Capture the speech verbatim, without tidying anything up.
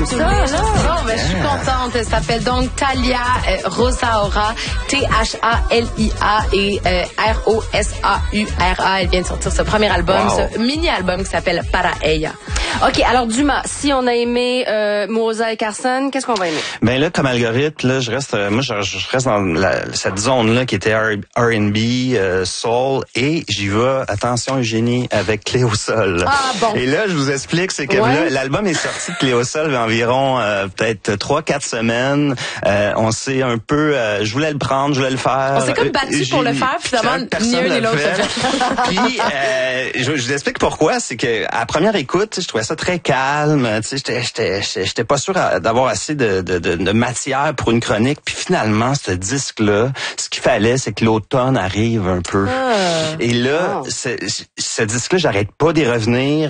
j'aime ça, là. Bon, ben, je suis contente. Elle s'appelle donc Thalia euh, Rosaura, T H A L I A et euh, R O S A U R A. Elle vient de sortir ce premier album, Wow. ce mini-album qui s'appelle Para Ella. OK, alors Dumas, si on a aimé euh, Moza et Carson, qu'est-ce qu'on va aimer? Ben là, comme algorithme, là, je reste, euh, moi, je, je reste dans la, cette zone-là qui était R and B, euh, soul, et j'y vais, attention Eugénie, avec Cléo Sol. Ah bon. Et là, je vous explique, c'est que Ouais. là, l'album est sorti de Cléo Sol il y a environ euh, peut-être trois, quatre semaines. Euh, on s'est un peu, euh, je voulais le prendre, je voulais le faire. On s'est comme battu pour le faire, puis finalement, Personne ni un ne ni le l'autre fait. l'a fait. Puis, euh, je, je vous explique pourquoi. C'est que à première écoute, tu sais, je trouvais ça très calme. Tu sais, j'étais, j'étais, j'étais, j'étais pas sûr à- d'avoir assez de, de, de, de matière pour une chronique. Puis finalement, ce disque-là, ce qu'il fallait, c'est que l'automne arrive un peu. Ah. Et là, Oh. ce, ce disque-là, j'arrête pas d'y revenir.